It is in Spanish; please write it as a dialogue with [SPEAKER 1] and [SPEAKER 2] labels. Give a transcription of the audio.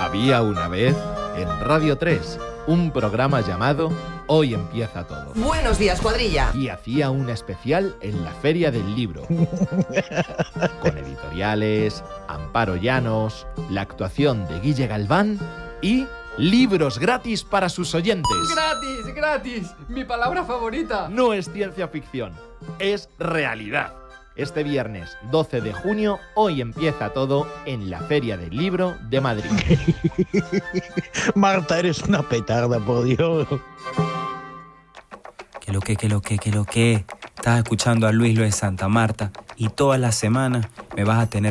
[SPEAKER 1] Había una vez, en Radio 3, un programa llamado Hoy Empieza Todo.
[SPEAKER 2] Buenos días, cuadrilla.
[SPEAKER 1] Y hacía un especial en la Feria del Libro. Con editoriales, Amparo Llanos, la actuación de Guille Galván y libros gratis para sus oyentes.
[SPEAKER 3] ¡Gratis, gratis! Mi palabra favorita.
[SPEAKER 1] No es ciencia ficción, es realidad. Este viernes 12 de junio, Hoy Empieza Todo en la Feria del Libro de Madrid.
[SPEAKER 4] Marta, eres una petarda, por Dios.
[SPEAKER 5] Que lo que. Estás escuchando a Luis lo de Santa Marta y todas las semanas me vas a tener